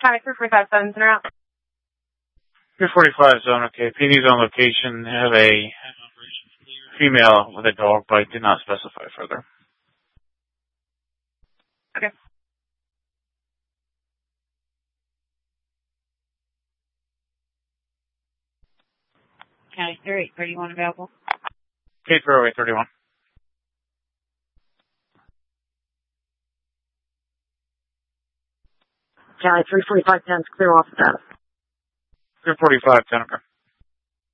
County 345 7's route. 345 zone, okay. PD's on location. Have a female with a dog bite. Did not specify further. Okay. County 331 available. Case 0831. County 345 10's clear off status. 345 10, okay.